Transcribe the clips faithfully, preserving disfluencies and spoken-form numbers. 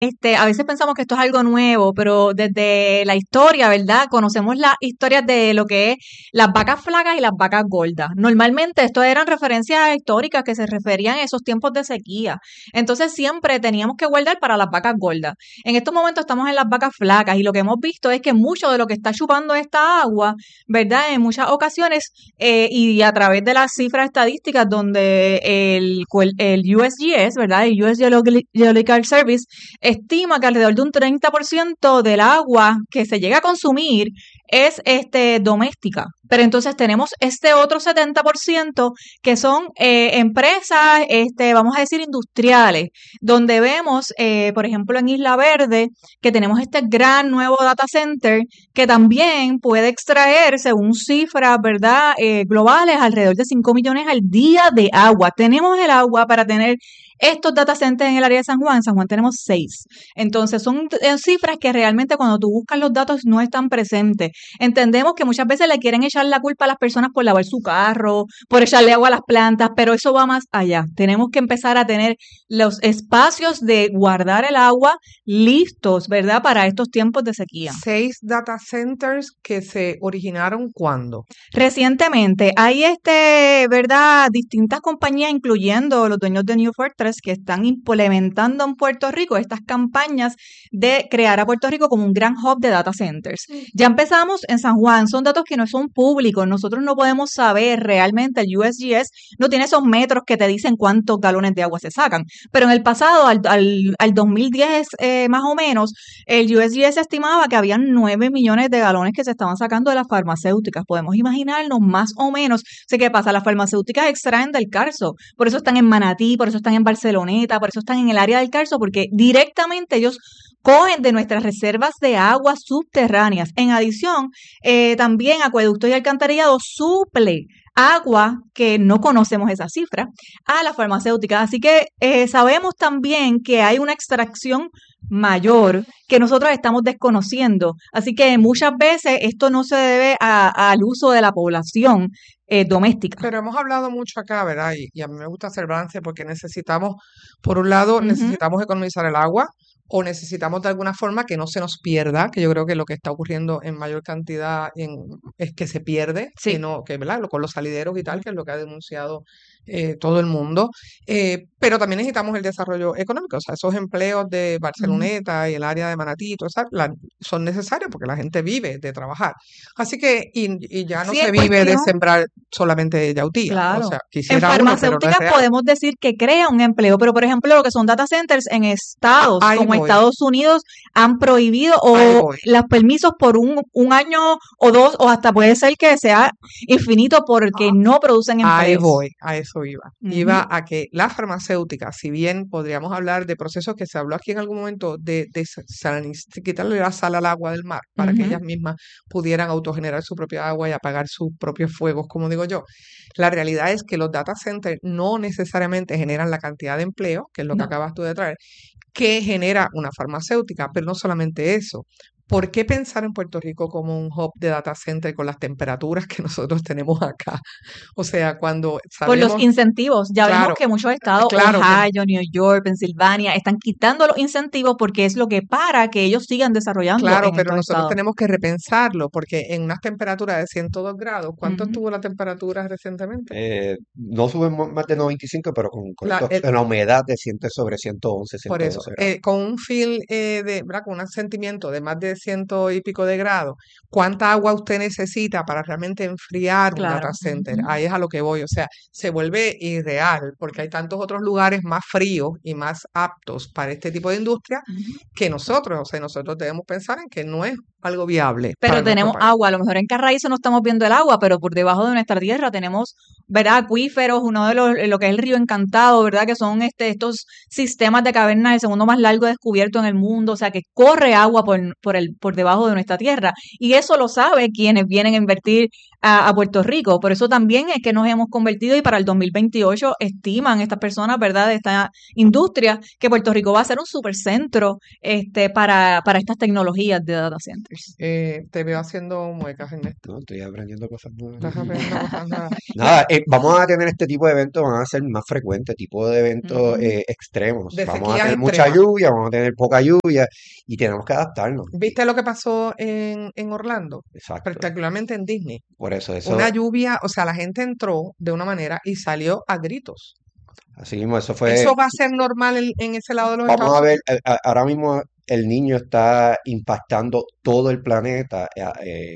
Este, a veces pensamos que esto es algo nuevo, pero desde la historia, ¿verdad? Conocemos las historias de lo que es las vacas flacas y las vacas gordas. Normalmente esto eran referencias históricas que se referían a esos tiempos de sequía. Entonces siempre teníamos que guardar para las vacas gordas. En estos momentos estamos en las vacas flacas y lo que hemos visto es que mucho de lo que está chupando esta agua, ¿verdad? En muchas ocasiones eh, y a través de las cifras estadísticas donde el, el U S G S, ¿verdad? El U S Geological Service estima que alrededor de un treinta por ciento del agua que se llega a consumir es este, doméstica. Pero entonces tenemos este otro setenta por ciento que son eh, empresas, este, vamos a decir, industriales, donde vemos, eh, por ejemplo, en Isla Verde, que tenemos este gran nuevo data center que también puede extraer, según cifras, ¿verdad?, eh, globales, alrededor de cinco millones al día de agua. Tenemos el agua para tener estos data centers en el área de San Juan. En San Juan tenemos seis. Entonces, son eh, cifras que realmente cuando tú buscas los datos no están presentes. Entendemos que muchas veces le quieren echar la culpa a las personas por lavar su carro, por echarle agua a las plantas, pero eso va más allá. Tenemos que empezar a tener los espacios de guardar el agua listos, ¿verdad?, para estos tiempos de sequía. Seis data centers que se originaron ¿cuándo? Recientemente hay este, ¿verdad?, distintas compañías, incluyendo los dueños de New Fortress, que están implementando en Puerto Rico estas campañas de crear a Puerto Rico como un gran hub de data centers. Ya empezamos en San Juan, son datos que no son públicos, nosotros no podemos saber realmente, el U S G S no tiene esos metros que te dicen cuántos galones de agua se sacan, pero en el pasado, al, al, al dos mil diez eh, más o menos, el U S G S estimaba que habían nueve millones de galones que se estaban sacando de las farmacéuticas. Podemos imaginarnos más o menos. Sé qué pasa, las farmacéuticas extraen del Carso, por eso están en Manatí, por eso están en Barceloneta, por eso están en el área del Carso, porque directamente ellos cogen de nuestras reservas de aguas subterráneas. En adición, eh, también acueductos y alcantarillado suple agua, que no conocemos esa cifra, a las farmacéuticas. Así que eh, sabemos también que hay una extracción mayor que nosotros estamos desconociendo. Así que muchas veces esto no se debe a, al uso de la población eh, doméstica. Pero hemos hablado mucho acá, ¿verdad? Y, y a mí me gusta hacer balance porque necesitamos, por un lado, Ujú. necesitamos economizar el agua o necesitamos de alguna forma que no se nos pierda, que yo creo que lo que está ocurriendo en mayor cantidad en, es que se pierde, Sí. que no, que, ¿verdad? Lo- Con los salideros y tal, que es lo que ha denunciado eh, todo el mundo. Eh, pero también necesitamos el desarrollo económico, o sea, esos empleos de Ujú. Barceloneta y el área de Manatí, y todo eso, la- son necesarios porque la gente vive de trabajar. Así que, y, y ya no Sí, se es vive de cuestión, sembrar solamente yautía. O claro. sea, En quisiera uno, pero no es farmacéuticas real. podemos decir que crea un empleo, pero por ejemplo lo que son data centers en A- estados ahí como voy, Estados Unidos han prohibido ahí o voy. los permisos por un, un año o dos o hasta puede ser que sea infinito porque Ah, no producen Ahí empleos. voy, a eso iba. Iba Ujú. a que las farmacéuticas, si bien podríamos hablar de procesos que se habló aquí en algún momento de, de sa- saliniz- de quitarle la sal al agua del mar para que Ujú. ellas mismas pudieran autogenerar su propia agua y apagar sus propios fuegos, como digo yo. La realidad es que los data centers no necesariamente generan la cantidad de empleo, que es lo que No. acabas tú de traer, que genera una farmacéutica, pero no solamente eso. ¿Por qué pensar en Puerto Rico como un hub de data center con las temperaturas que nosotros tenemos acá? O sea, cuando Por los sabemos, incentivos, ya vemos claro, que muchos estados, claro que Ohio, New York, Pensilvania, están quitando los incentivos porque es lo que para que ellos sigan desarrollando Claro, en pero estos nosotros estados. tenemos que repensarlo porque en unas temperaturas de ciento dos grados, ¿cuánto Ujú. estuvo la temperatura recientemente? Eh, no sube mo- más de noventa y cinco, pero con, con La, estos, el- en la humedad de cien sobre ciento once, por eso, ciento doce grados. eh, con un feel eh, de, ¿verdad? Con un sentimiento de más de ciento y pico de grados, ¿cuánta agua usted necesita para realmente enfriar un data Claro. center? Ujú. Ahí es a lo que voy, o sea, se vuelve irreal porque hay tantos otros lugares más fríos y más aptos para este tipo de industria Ujú. que nosotros, o sea, nosotros debemos pensar en que no es algo viable Pero para nuestro tenemos país. agua, a lo mejor en Carraízo no estamos viendo el agua, pero por debajo de nuestra tierra tenemos, ¿verdad? Acuíferos, uno de los, lo que es el río Encantado, ¿verdad? Que son este, estos sistemas de cavernas, el segundo más largo descubierto en el mundo, o sea, que corre agua por, por, el, por debajo de nuestra tierra. Y eso lo sabe quienes vienen a invertir a, a Puerto Rico. Por eso también es que nos hemos convertido y para el dos mil veintiocho estiman estas personas, ¿verdad? De esta industria, que Puerto Rico va a ser un supercentro este, para, para estas tecnologías de data centers. Eh, te veo haciendo muecas, Ernesto. No, estoy aprendiendo cosas nuevas. Estás aprendiendo cosas nuevas. La- Nada, eh, Eh, vamos a tener este tipo de eventos, van a ser más frecuentes, tipo de eventos Ujú. eh, extremos. De Vamos a sequías tener mucha extremas. lluvia, vamos a tener poca lluvia y tenemos que adaptarnos. Y- ¿Viste lo que pasó en, en Orlando? exacto. Particularmente en Disney. Por eso, Una eso, lluvia, o sea, la gente entró de una manera y salió a gritos. así mismo, eso fue. ¿Eso va a ser normal en, en ese lado de los Vamos Estados a ver, Unidos? a- a- ahora mismo el niño está impactando todo el planeta, eh, eh,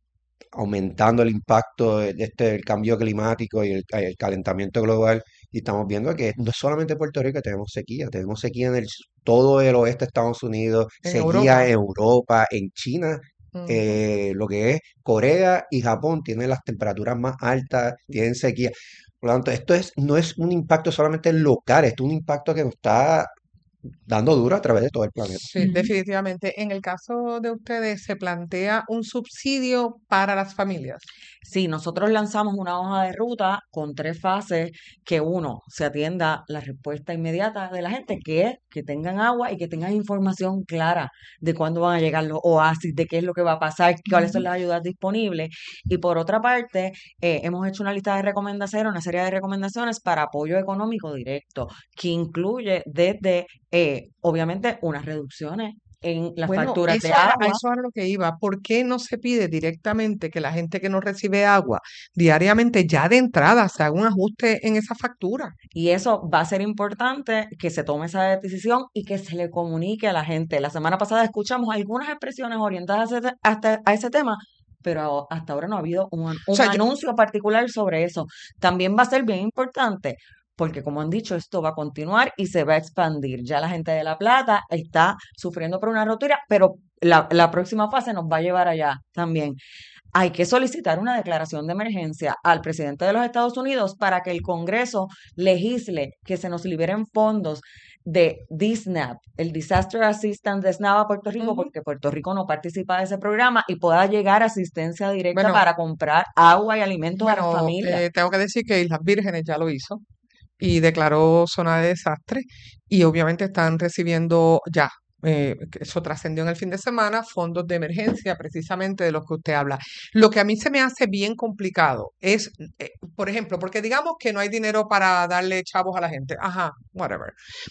aumentando el impacto de este del cambio climático y el, el calentamiento global. Y estamos viendo que no es solamente Puerto Rico que tenemos sequía, tenemos sequía en el, s- todo el oeste de Estados Unidos, En sequía Europa. en Europa, en China, Ujú. eh, lo que es Corea y Japón tienen las temperaturas más altas, tienen sequía. Por lo tanto, esto es, no es un impacto solamente local, esto es un impacto que nos está dando duro a través de todo el planeta. Sí, Ujú. definitivamente. En el caso de ustedes, ¿se plantea un subsidio para las familias? Sí, nosotros lanzamos una hoja de ruta con tres fases que uno se atienda la respuesta inmediata de la gente, que es que tengan agua y que tengan información clara de cuándo van a llegar los oasis, de qué es lo que va a pasar, cuáles son Ujú. las ayudas disponibles. Y por otra parte, eh, hemos hecho una lista de recomendaciones, una serie de recomendaciones para apoyo económico directo, que incluye desde, eh, obviamente, unas reducciones en las Bueno, facturas de eso era, a agua. eso era lo que iba. ¿Por qué no se pide directamente que la gente que no recibe agua diariamente ya de entrada se haga un ajuste en esa factura? Y eso va a ser importante que se tome esa decisión y que se le comunique a la gente. La semana pasada escuchamos algunas expresiones orientadas a ese, te- hasta a ese tema, pero hasta ahora no ha habido un, an- O un sea, yo, anuncio particular sobre eso. También va a ser bien importante, porque como han dicho, esto va a continuar y se va a expandir. Ya la gente de La Plata está sufriendo por una rotura, pero la, la próxima fase nos va a llevar allá también. Hay que solicitar una declaración de emergencia al presidente de los Estados Unidos para que el Congreso legisle que se nos liberen fondos de D S N A P, el Disaster Assistance de S N A P a Puerto Rico, ujú. porque Puerto Rico no participa de ese programa y pueda llegar asistencia directa Bueno, para comprar agua y alimentos a las bueno, familias. eh, tengo que decir que Islas Vírgenes ya lo hizo y declaró zona de desastre y obviamente están recibiendo ya, eh, que eso trascendió en el fin de semana, fondos de emergencia precisamente de los que usted habla. Lo que a mí se me hace bien complicado es, eh, por ejemplo, porque digamos que no hay dinero para darle chavos a la gente, ajá, whatever,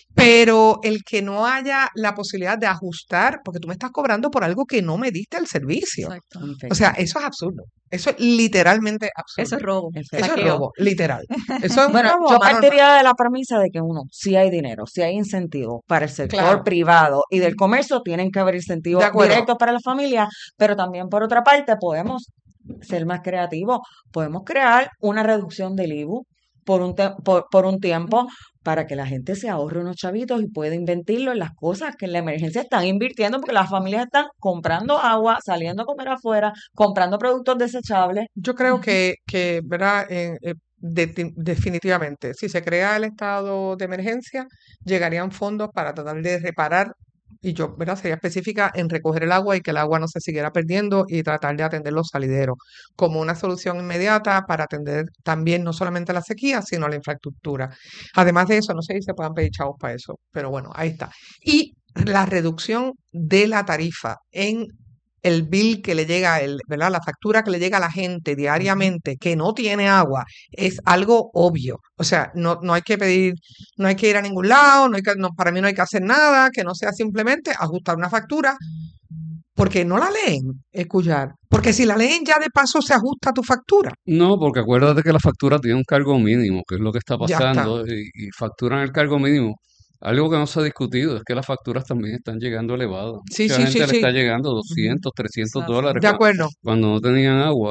pero el que no haya la posibilidad de ajustar, porque tú me estás cobrando por algo que no me diste el servicio. Exacto. O sea, Efectivamente. eso es absurdo. Eso es literalmente Eso absurdo. es robo, Eso es saqueo. robo, literal. Eso es un Bueno, robo a yo mano partiría de la premisa de que uno, si hay dinero, si hay incentivos para el sector Claro, privado y del comercio, tienen que haber de incentivos acuerdo. directos para la familia, pero también por otra parte podemos ser más creativos, podemos crear una reducción del I B U por un, te- por, por un tiempo para que la gente se ahorre unos chavitos y pueda invertirlo en las cosas que en la emergencia están invirtiendo, porque las familias están comprando agua, saliendo a comer afuera, comprando productos desechables. Yo creo Ujú. que, que ¿verdad? Eh, eh, de- definitivamente, si se crea el estado de emergencia, llegarían fondos para tratar de reparar, y yo, ¿verdad? Sería específica en recoger el agua y que el agua no se siguiera perdiendo y tratar de atender los salideros como una solución inmediata para atender también no solamente la sequía, sino la infraestructura. Además de eso, no sé si se puedan pedir chavos para eso, pero bueno, ahí está. Y la reducción de la tarifa en el bill que le llega, el, ¿verdad? La factura que le llega a la gente Ujú. diariamente que no tiene agua es algo obvio. O sea, no, no hay que pedir, no hay que ir a ningún lado, no hay que, no, para mí no hay que hacer nada, que no sea simplemente ajustar una factura, porque no la leen, escuchar. Porque si la leen ya de paso se ajusta tu factura. No, porque acuérdate que la factura tiene un cargo mínimo, que es lo que está Ya está. pasando, y, y facturan el cargo mínimo. Algo que no se ha discutido es que las facturas también están llegando elevadas. Sí, Mucha sí, sí, gente le sí. está llegando Ujú. doscientos, trescientos Exacto. dólares De cua- acuerdo. cuando no tenían agua.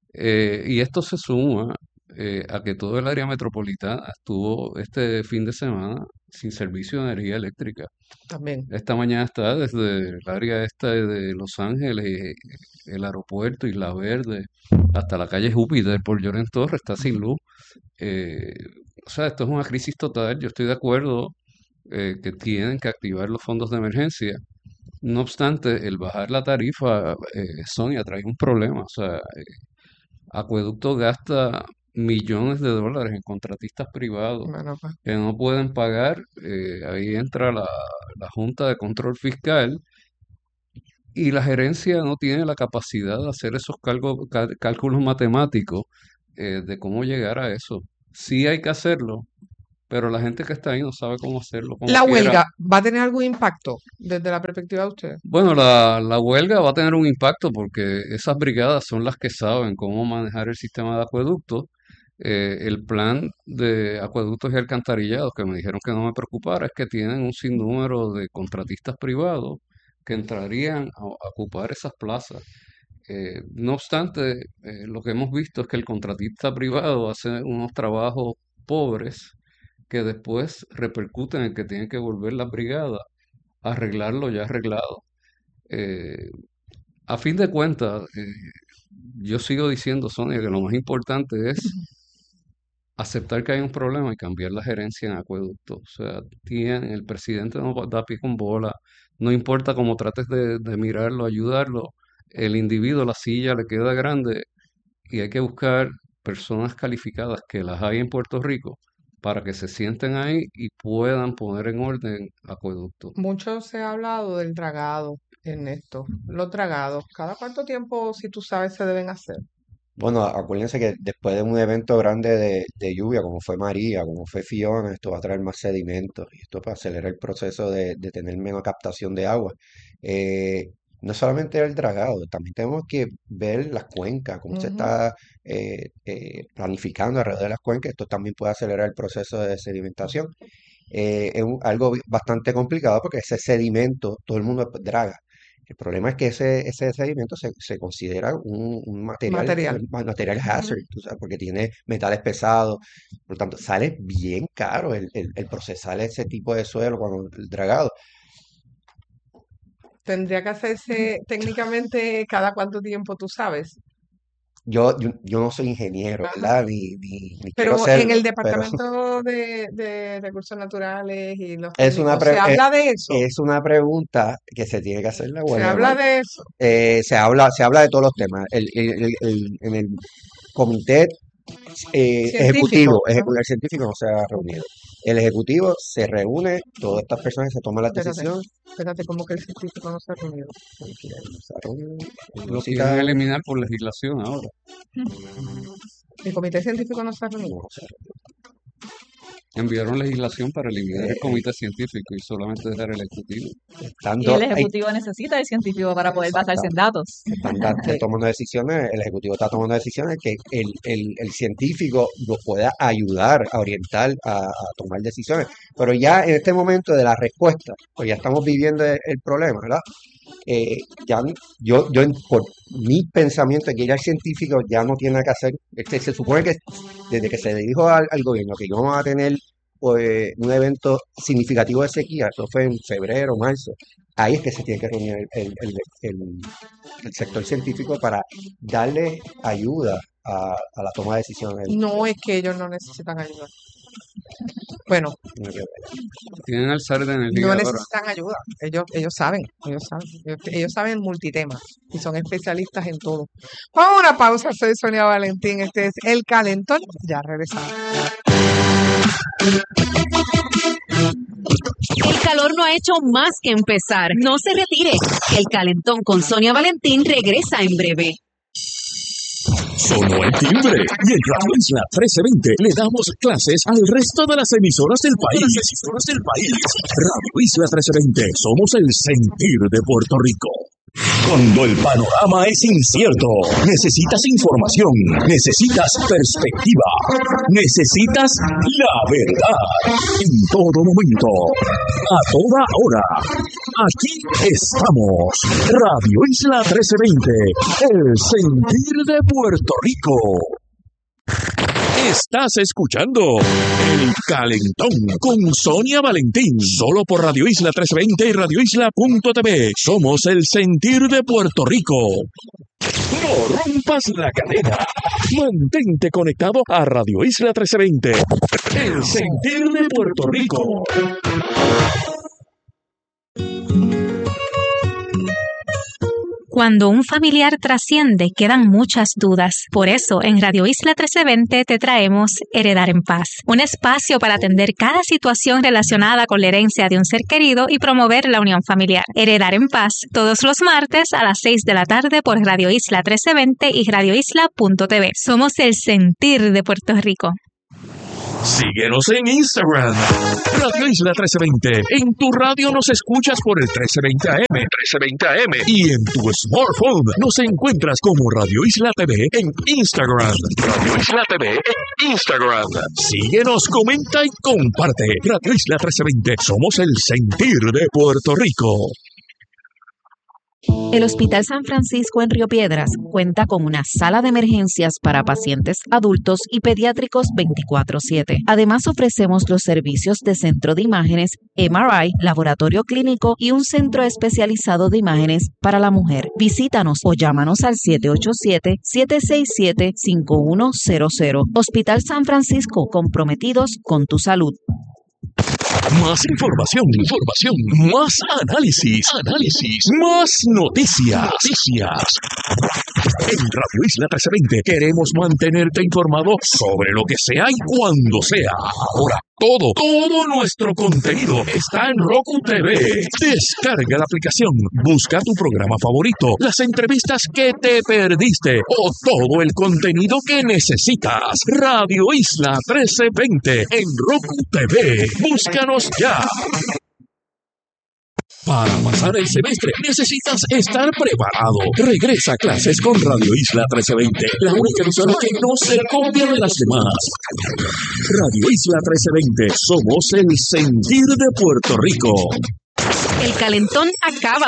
Eh, y esto se suma eh, a que todo el área metropolitana estuvo este fin de semana sin servicio de energía eléctrica. También. Esta mañana está desde el área esta de Los Ángeles, eh, el aeropuerto, Isla Verde, hasta la calle Júpiter por Llorens Torres, está sin luz. Eh, o sea, esto es una crisis total. Yo estoy de acuerdo eh, que tienen que activar los fondos de emergencia. No obstante, el bajar la tarifa, eh, Sonia, trae un problema. O sea, eh, Acueducto gasta millones de dólares en contratistas privados Bueno, pues, que no pueden pagar. Eh, ahí entra la, la Junta de Control Fiscal y la gerencia no tiene la capacidad de hacer esos calgo- cal- cálculos matemáticos eh, de cómo llegar a eso. Sí hay que hacerlo, pero la gente que está ahí no sabe cómo hacerlo, como ¿La quiera. huelga va a tener algún impacto desde la perspectiva de ustedes? Bueno, la, la huelga va a tener un impacto porque esas brigadas son las que saben cómo manejar el sistema de acueductos. Eh, el plan de acueductos y alcantarillados, que me dijeron que no me preocupara, es que tienen un sinnúmero de contratistas privados que entrarían a, a ocupar esas plazas. Eh, no obstante, eh, lo que hemos visto es que el contratista privado hace unos trabajos pobres que después repercuten en que tienen que volver las brigadas a arreglar lo ya arreglado. Eh, a fin de cuentas, eh, yo sigo diciendo, Sonia, que lo más importante es aceptar que hay un problema y cambiar la gerencia en acueducto. O sea, tiene, el presidente no da pie con bola, no importa cómo trates de, de mirarlo, ayudarlo, el individuo, la silla le queda grande y hay que buscar personas calificadas, que las hay en Puerto Rico, para que se sienten ahí y puedan poner en orden acueducto. Mucho se ha hablado del dragado, Ernesto. Los dragados, ¿cada cuánto tiempo, si tú sabes, se deben hacer? Bueno, acuérdense que después de un evento grande de, de lluvia, como fue María, como fue Fiona, esto va a traer más sedimentos y esto para acelerar el proceso de, de tener menos captación de agua. Eh, no solamente el dragado, también tenemos que ver las cuencas, cómo se Ujú. está eh, eh, planificando alrededor de las cuencas. Esto también puede acelerar el proceso de sedimentación. Eh, es un- algo bastante complicado porque ese sedimento todo el mundo draga. El problema es que ese, ese sedimento se, se considera un, un material, Material. un ma- material Ujú. hazard, tú sabes, porque tiene metales pesados, por lo tanto sale bien caro el, el, el procesar ese tipo de suelo cuando el dragado. Tendría que hacerse técnicamente cada cuánto tiempo, tú sabes. Yo, yo, yo no soy ingeniero, Ajá. ¿verdad? Ni, ni, ni quiero Pero en serlo, el pero Departamento de, de Recursos Naturales y los es una, técnicos, ¿se pre- eh, habla de eso? es una pregunta que se tiene que hacer la ¿Se huelga, habla ¿vale? de eso? Eh, se habla, se habla de todos los temas. El, el- el- el- en el comité eh, Científico. ejecutivo, Ajá. ejecu- el científico no se ha reunido. El ejecutivo se reúne, todas estas personas se toman las Espérate, decisiones. espérate, como que el científico no se ha reunido. Tranquila, no se ha reunido, Lo no quieren cita- eliminar por legislación ahora. El comité científico no se ha reunido. no se ha reunido. Enviaron legislación para eliminar Eh, el comité científico y solamente dejar el ejecutivo. Están Y do- el hay- ejecutivo necesita el científico para poder basarse en datos. están da- Sí. tomando decisiones, el ejecutivo está tomando decisiones que el, el- el científico lo pueda ayudar a orientar a, a tomar decisiones. Pero ya en este momento de la respuesta, pues ya estamos viviendo el, el problema, ¿verdad? Eh, ya n- yo, yo en- por mi pensamiento es que ya el científico ya no tiene nada que hacer. Este, se supone que desde que se le dijo al, al gobierno que íbamos a tener pues, un evento significativo de sequía, eso fue en febrero, marzo, ahí es que se tiene que reunir el, el- el- el- el sector científico para darle ayuda a, a la toma de decisiones. No es que ellos no necesitan ayuda. Bueno, Tienen alzar de energía no ahora. necesitan ayuda. Ellos, ellos saben, ellos saben. Ellos, ellos saben multitemas y son especialistas en todo. Vamos a una pausa. Soy Sonia Valentín. Este es El Calentón. Ya regresamos. El calor no ha hecho más que empezar. No se retire. El Calentón con Sonia Valentín regresa en breve. Sonó el timbre y en Radio Isla trece veinte le damos clases al resto de las emisoras del país. Las emisoras del país. Radio Isla trece veinte, somos el sentir de Puerto Rico. Cuando el panorama es incierto, necesitas información, necesitas perspectiva, necesitas la verdad. En todo momento, a toda hora. Aquí estamos. Radio Isla trece veinte, el sentir de Puerto Rico. Estás escuchando El Calentón con Sonia Valentín, solo por Radio Isla trescientos veinte y radio isla punto t v. Somos el sentir de Puerto Rico. No rompas la cadena. Mantente conectado a Radio Isla trescientos veinte, el sentir de Puerto Rico. Cuando un familiar trasciende, quedan muchas dudas. Por eso, en Radio Isla trece veinte te traemos Heredar en Paz, un espacio para atender cada situación relacionada con la herencia de un ser querido y promover la unión familiar. Heredar en Paz, todos los martes a las seis de la tarde por Radio Isla trece veinte y radio isla punto t v. Somos el sentir de Puerto Rico. Síguenos en Instagram, Radio Isla trece veinte. En tu radio nos escuchas por el trece veinte A M, trece veinte A M. Y en tu smartphone nos encuentras como Radio Isla T V en Instagram. Radio Isla T V en Instagram. Síguenos, comenta y comparte. Radio Isla trece veinte. Somos el sentir de Puerto Rico. El Hospital San Francisco en Río Piedras cuenta con una sala de emergencias para pacientes adultos y pediátricos veinticuatro siete. Además, ofrecemos los servicios de centro de imágenes, M R I, laboratorio clínico y un centro especializado de imágenes para la mujer. Visítanos o llámanos al siete ocho siete, siete seis siete, cinco uno cero cero. Hospital San Francisco, comprometidos con tu salud. Más información, información, más análisis, análisis, más noticias, noticias. En Radio Isla trece veinte queremos mantenerte informado sobre lo que sea y cuando sea. Ahora, todo, todo nuestro contenido está en Roku T V. Descarga la aplicación, busca tu programa favorito, las entrevistas que te perdiste o todo el contenido que necesitas. Radio Isla trece veinte en Roku T V. Búscanos ya. Para pasar el semestre necesitas estar preparado. Regresa a clases con Radio Isla trece veinte, la única emisora que no se copia de las demás. Radio Isla trece veinte, somos el sentir de Puerto Rico. El calentón acaba